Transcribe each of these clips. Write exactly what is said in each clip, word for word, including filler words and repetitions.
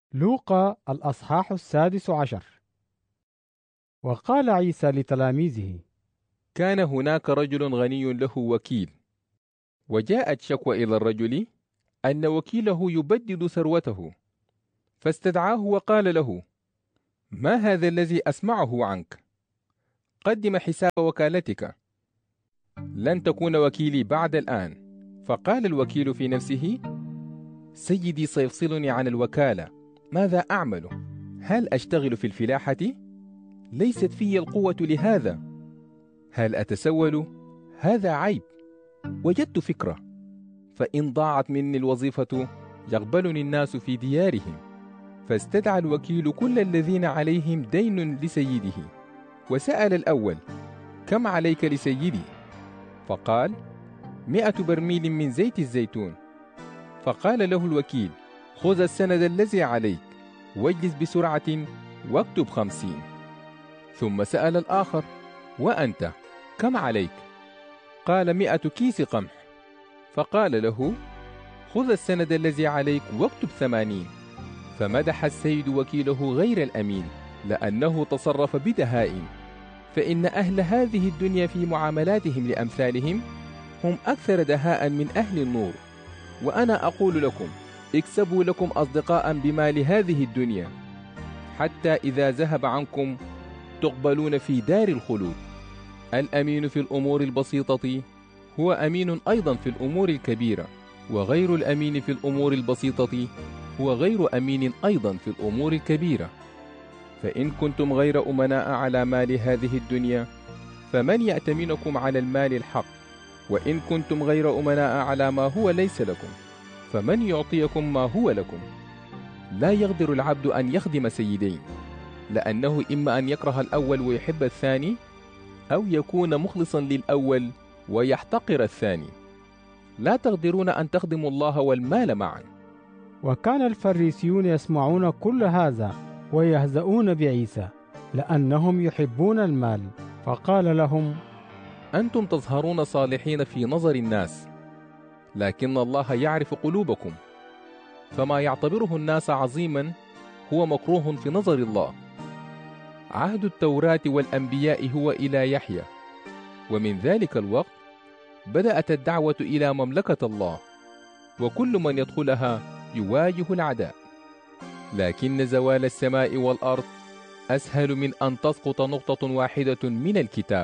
لوقا الأصحاح السادس عشر. وقال عيسى لتلاميذه: كان هناك رجل غني له وكيل، وجاءت شكوى إلى الرجل أن وكيله يبدد ثروته، فاستدعاه وقال له: ما هذا الذي أسمعه عنك؟ قدم حساب وكالتك، لن تكون وكيلي بعد الآن. فقال الوكيل في نفسه: سيدي سيفصلني عن الوكالة، ماذا أعمل؟ هل أشتغل في الفلاحة؟ ليست في القوة لهذا. هل أتسول؟ هذا عيب. وجدت فكرة، فإن ضاعت مني الوظيفة يقبلني الناس في ديارهم. فاستدعى الوكيل كل الذين عليهم دين لسيده، وسأل الأول: كم عليك لسيدي؟ فقال: مئة برميل من زيت الزيتون. فقال له الوكيل: خذ السند الذي عليك، واجلس بسرعة واكتب خمسين. ثم سأل الآخر: وأنت كم عليك؟ قال: مئة كيس قمح. فقال له: خذ السند الذي عليك واكتب ثمانين. فمدح السيد وكيله غير الأمين، لأنه تصرف بدهاء، فإن أهل هذه الدنيا في معاملاتهم لأمثالهم هم أكثر دهاء من أهل النور. وأنا أقول لكم: اكسبوا لكم أصدقاء بمال هذه الدنيا، حتى إذا ذهب عنكم تقبلون في دار الخلود. الأمين في الأمور البسيطة هو أمين أيضا في الأمور الكبيرة، وغير الأمين في الأمور البسيطة هو غير أمين أيضا في الأمور الكبيرة. فإن كنتم غير أمناء على مال هذه الدنيا، فمن يأتمنكم على المال الحق؟ وإن كنتم غير أمناء على ما هو ليس لكم، فمن يعطيكم ما هو لكم؟ لا يقدر العبد أن يخدم سيدين، لأنه إما أن يكره الأول ويحب الثاني، أو يكون مخلصا للأول ويحتقر الثاني. لا تقدرون أن تخدموا الله والمال معا. وكان الفريسيون يسمعون كل هذا ويهزؤون بعيسى، لأنهم يحبون المال. فقال لهم: أنتم تظهرون صالحين في نظر الناس، لكن الله يعرف قلوبكم. فما يعتبره الناس عظيما هو مكروه في نظر الله. عهد التوراة والأنبياء هو إلى يحيى، ومن ذلك الوقت بدأت الدعوة إلى مملكة الله، وكل من يدخلها يواجه العداء. لكن زوال السماء والأرض أسهل من أن تسقط نقطة واحدة من الكتاب.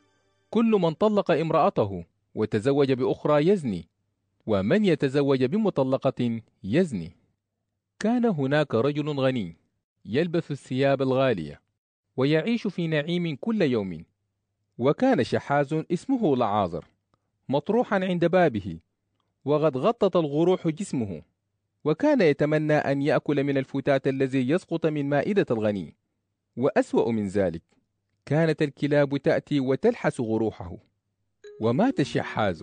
كل من طلق امرأته وتزوج بأخرى يزني، ومن يتزوج بمطلقة يزني. كان هناك رجل غني يلبس الثياب الغالية ويعيش في نعيم كل يوم، وكان شحاذ اسمه لعازر مطروحا عند بابه، وقد غطت الغروح جسمه، وكان يتمنى أن يأكل من الفتات الذي يسقط من مائدة الغني. وأسوأ من ذلك، كانت الكلاب تأتي وتلحس غروحه. ومات الشحاذ،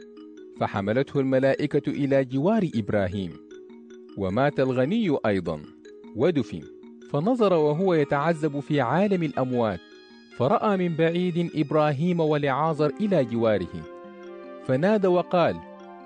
فحملته الملائكة إلى جوار إبراهيم. ومات الغني أيضا ودفن، فنظر وهو يتعذب في عالم الأموات، فرأى من بعيد إبراهيم ولعازر إلى جواره، فنادى وقال: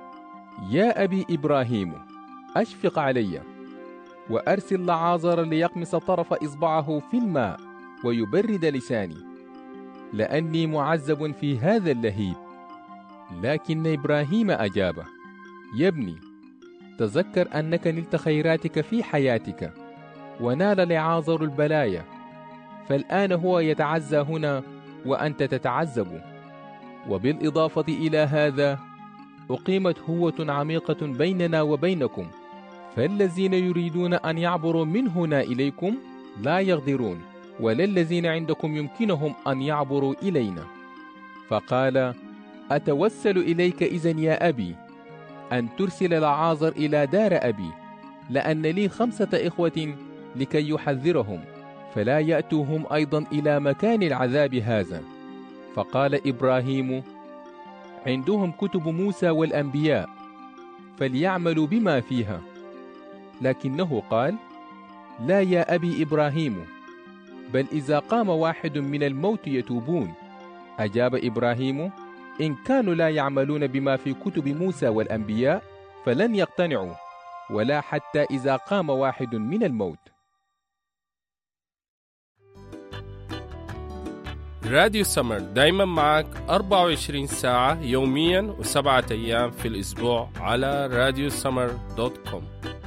يا أبي إبراهيم، أشفق علي، وأرسل لعازر ليقمص طرف إصبعه في الماء ويبرد لساني، لأني معذب في هذا اللهيب. لكن إبراهيم أجابه: يا ابني، تذكر أنك نلت خيراتك في حياتك، ونال لعازر البلايا، فالآن هو يتعزى هنا وأنت تتعذب. وبالإضافة إلى هذا، أقيمت هوة عميقة بيننا وبينكم، فالذين يريدون أن يعبروا من هنا إليكم لا يقدرون، ولا الذين عندكم يمكنهم أن يعبروا إلينا. فقال: أتوسل إليك إذن يا أبي أن ترسل لعازر إلى دار أبي، لأن لي خمسة إخوة، لكي يحذرهم فلا يأتوا هم أيضا إلى مكان العذاب هذا. فقال إبراهيم: عندهم كتب موسى والأنبياء، فليعملوا بما فيها. لكنه قال: لا يا أبي إبراهيم، بل إذا قام واحد من الموت يتوبون. أجاب إبراهيم: إن كانوا لا يعملون بما في كتب موسى والأنبياء فلن يقتنعوا. ولا حتى إذا قام واحد من الموت. راديو سمر دايما معك أربعة وعشرين ساعة يوميا وسبعة أيام في الأسبوع على راديو سمر دوت كوم.